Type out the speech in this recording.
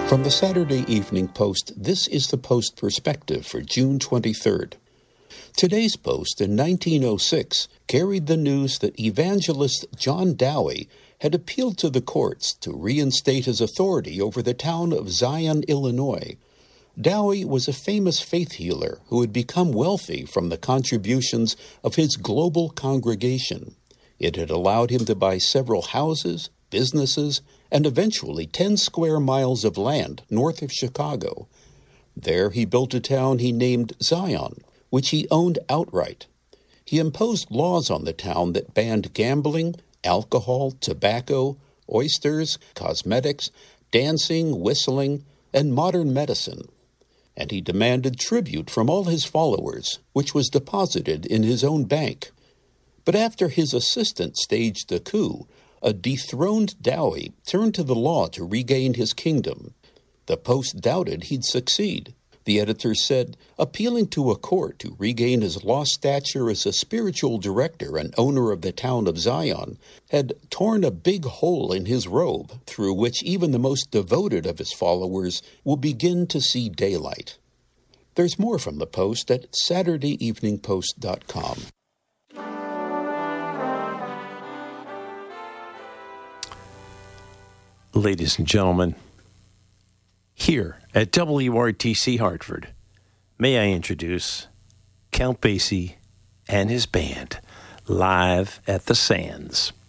From the Saturday Evening Post, this is the Post Perspective for June 23rd. Today's Post in 1906 carried the news that evangelist John Dowie had appealed to the courts to reinstate his authority over the town of Zion, Illinois. Dowie was a famous faith healer who had become wealthy from the contributions of his global congregation. It had allowed him to buy several houses, businesses, and eventually 10 square miles of land north of Chicago. There he built a town he named Zion, which he owned outright. He imposed laws on the town that banned gambling, alcohol, tobacco, oysters, cosmetics, dancing, whistling, and modern medicine. And he demanded tribute from all his followers, which was deposited in his own bank. But after his assistant staged a coup, a dethroned Dowie turned to the law to regain his kingdom. The Post doubted he'd succeed. The editor said, appealing to a court to regain his lost stature as a spiritual director and owner of the town of Zion, had torn a big hole in his robe through which even the most devoted of his followers will begin to see daylight. There's more from the Post at SaturdayEveningPost.com. Ladies and gentlemen, here at WRTC Hartford, may I introduce Count Basie and his band live at the Sands.